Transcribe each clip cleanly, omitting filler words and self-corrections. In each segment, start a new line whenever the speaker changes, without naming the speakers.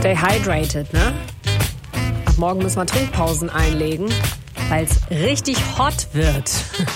Stay hydrated, ne? Ab morgen müssen wir Trinkpausen einlegen, weil es richtig hot wird.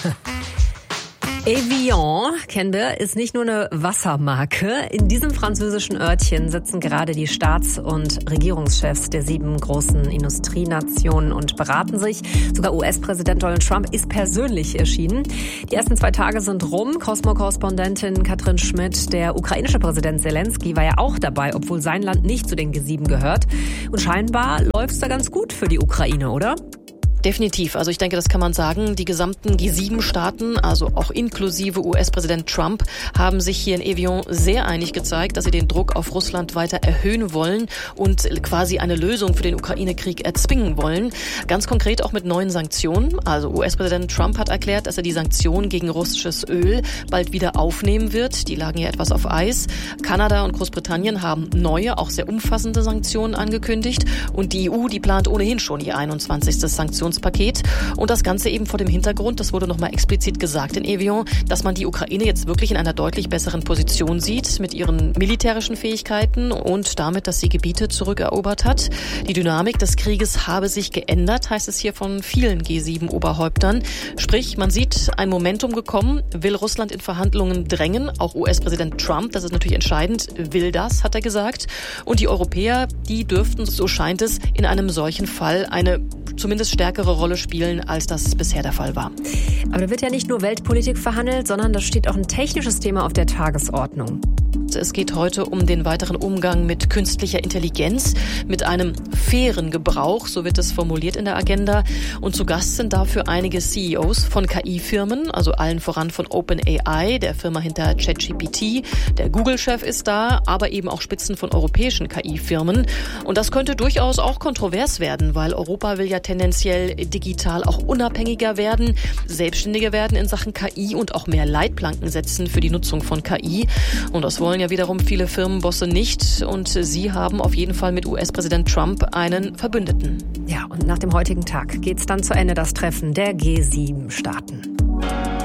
Evian, kennen wir, ist nicht nur eine Wassermarke. In diesem französischen Örtchen sitzen gerade die Staats- und Regierungschefs der 7 großen Industrienationen und beraten sich. Sogar US-Präsident Donald Trump ist persönlich erschienen. Die ersten 2 Tage sind rum. Cosmo-Korrespondentin Katrin Schmidt, der ukrainische Präsident Zelensky war ja auch dabei, obwohl sein Land nicht zu den G7 gehört. Und scheinbar läuft's da ganz gut für die Ukraine, oder?
Definitiv. Also ich denke, das kann man sagen. Die gesamten G7-Staaten, also auch inklusive US-Präsident Trump, haben sich hier in Evian sehr einig gezeigt, dass sie den Druck auf Russland weiter erhöhen wollen und quasi eine Lösung für den Ukraine-Krieg erzwingen wollen. Ganz konkret auch mit neuen Sanktionen. Also US-Präsident Trump hat erklärt, dass er die Sanktionen gegen russisches Öl bald wieder aufnehmen wird. Die lagen ja etwas auf Eis. Kanada und Großbritannien haben neue, auch sehr umfassende Sanktionen angekündigt. Und die EU, die plant ohnehin schon ihr 21. Sanktionspaket. Und das Ganze eben vor dem Hintergrund, das wurde nochmal explizit gesagt in Evian, dass man die Ukraine jetzt wirklich in einer deutlich besseren Position sieht mit ihren militärischen Fähigkeiten und damit, dass sie Gebiete zurückerobert hat. Die Dynamik des Krieges habe sich geändert, heißt es hier von vielen G7-Oberhäuptern. Sprich, man sieht ein Momentum gekommen, will Russland in Verhandlungen drängen. Auch US-Präsident Trump, das ist natürlich entscheidend, will das, hat er gesagt. Und die Europäer, die dürften, so scheint es, in einem solchen Fall eine zumindest stärkere Rolle spielen, als das bisher der Fall war.
Aber da wird ja nicht nur Weltpolitik verhandelt, sondern da steht auch ein technisches Thema auf der Tagesordnung.
Es geht heute um den weiteren Umgang mit künstlicher Intelligenz, mit einem fairen Gebrauch, so wird es formuliert in der Agenda. Und zu Gast sind dafür einige CEOs von KI-Firmen, also allen voran von OpenAI, der Firma hinter ChatGPT. Der Google-Chef ist da, aber eben auch Spitzen von europäischen KI-Firmen. Und das könnte durchaus auch kontrovers werden, weil Europa will ja tendenziell digital auch unabhängiger werden, selbstständiger werden in Sachen KI und auch mehr Leitplanken setzen für die Nutzung von KI. Und das wollen ja wiederum viele Firmenbosse nicht. Und sie haben auf jeden Fall mit US-Präsident Trump einen Verbündeten.
Ja, und nach dem heutigen Tag geht's dann zu Ende, das Treffen der G7-Staaten.